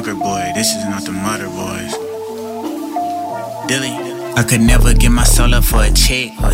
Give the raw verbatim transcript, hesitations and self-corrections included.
conquer boy. This is not the mother boys. Dilly. I could never give my soul up for a chick.